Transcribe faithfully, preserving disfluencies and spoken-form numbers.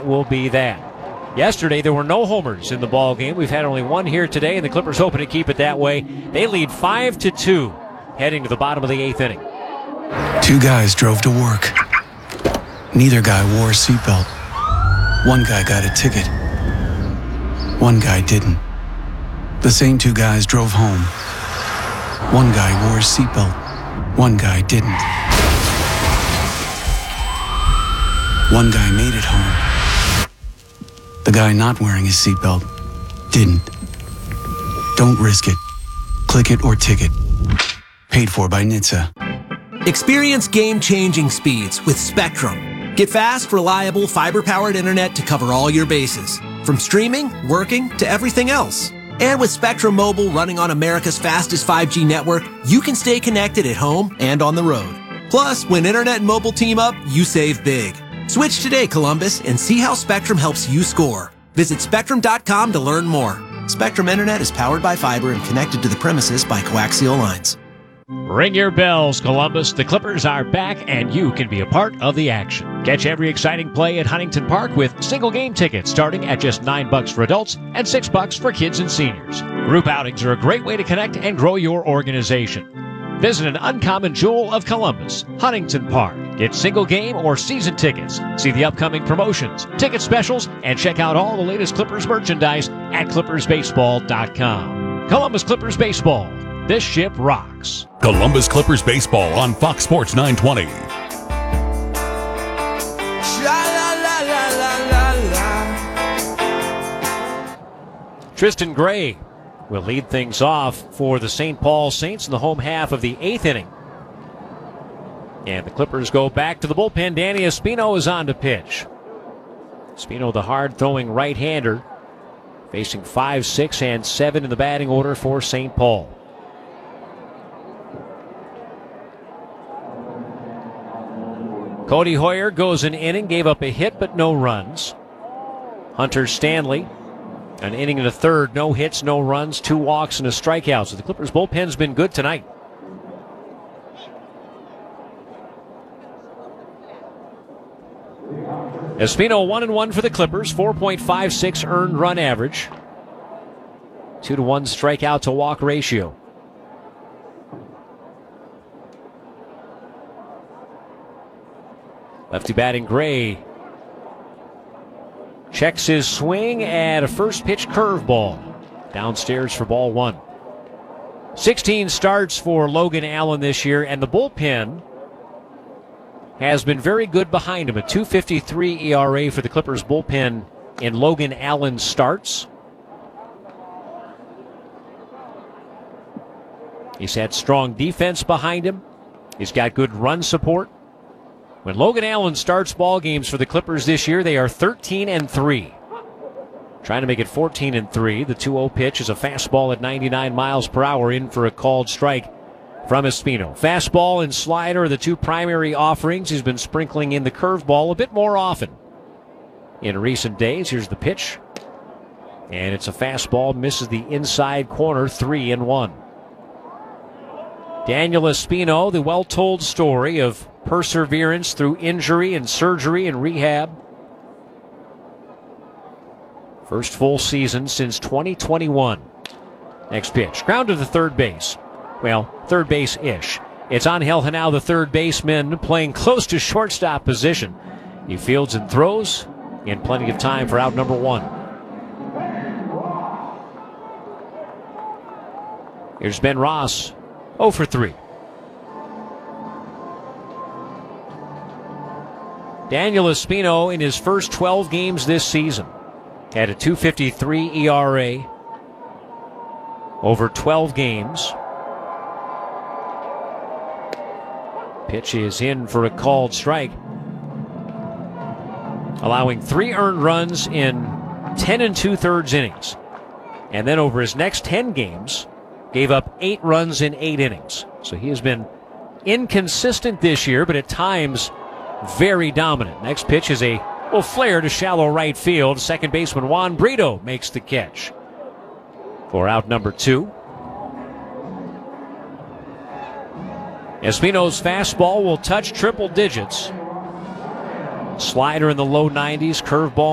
that will be that. Yesterday, there were no homers in the ball game. We've had only one here today, and the Clippers hoping to keep it that way. They lead five to two heading to the bottom of the eighth inning. Two guys drove to work. Neither guy wore a seatbelt. One guy got a ticket. One guy didn't. The same two guys drove home. One guy wore a seatbelt. One guy didn't. One guy made it home. The guy not wearing his seatbelt didn't. Don't risk it. Click it or ticket. Paid for by N H T S A. Experience game-changing speeds with Spectrum. Get fast, reliable, fiber-powered internet to cover all your bases. From streaming, working, to everything else. And with Spectrum Mobile running on America's fastest five G network, you can stay connected at home and on the road. Plus, when internet and mobile team up, you save big. Switch today, Columbus, and see how Spectrum helps you score. Visit Spectrum dot com to learn more. Spectrum Internet is powered by fiber and connected to the premises by coaxial lines. Ring your bells, Columbus. The Clippers are back, and you can be a part of the action. Catch every exciting play at Huntington Park with single game tickets starting at just nine bucks for adults and six bucks for kids and seniors. Group outings are a great way to connect and grow your organization. Visit an uncommon jewel of Columbus, Huntington Park. Get single game or season tickets. See the upcoming promotions, ticket specials, and check out all the latest Clippers merchandise at clippers baseball dot com. Columbus Clippers Baseball. This ship rocks. Columbus Clippers Baseball on Fox Sports nine twenty. Tristan Gray will lead things off for the Saint Paul Saints in the home half of the eighth inning. And the Clippers go back to the bullpen. Danny Espino is on to pitch. Espino, the hard-throwing right-hander, facing five, six, and seven in the batting order for Saint Paul. Cody Hoyer goes an inning, gave up a hit but no runs. Hunter Stanley, an inning and a third, no hits, no runs, two walks, and a strikeout. So the Clippers' bullpen's been good tonight. Espino one and one for the Clippers, four point five six earned run average, two to one strikeout to walk ratio. Lefty batting Gray checks his swing at a first pitch curveball downstairs for ball one. sixteen starts for Logan Allen this year, and the bullpen has been very good behind him. A two fifty-three E R A for the Clippers bullpen in Logan Allen starts. He's had strong defense behind him. He's got good run support. When Logan Allen starts ball games for the Clippers this year, they are thirteen and three. Trying to make it fourteen and three. The two oh pitch is a fastball at ninety-nine miles per hour in for a called strike from Espino. Fastball and slider are the two primary offerings. He's been sprinkling in the curveball a bit more often in recent days. Here's the pitch. And it's a fastball, misses the inside corner, three and one. Daniel Espino, the well-told story of perseverance through injury and surgery and rehab. First full season since twenty twenty-one. Next pitch. Ground to the third base. Well, third base-ish. It's Angel Henao, the third baseman, playing close to shortstop position. He fields and throws in plenty of time for out number one. Here's Ben Ross, oh for three. Daniel Espino in his first twelve games this season had a two fifty-three E R A over twelve games. Pitch is in for a called strike, allowing three earned runs in ten and two-thirds innings. And then over his next ten games, gave up eight runs in eight innings. So he has been inconsistent this year, but at times very dominant. Next pitch is a little flare to shallow right field. Second baseman Juan Brito makes the catch for out number two. Espino's fastball will touch triple digits. Slider in the low nineties, curveball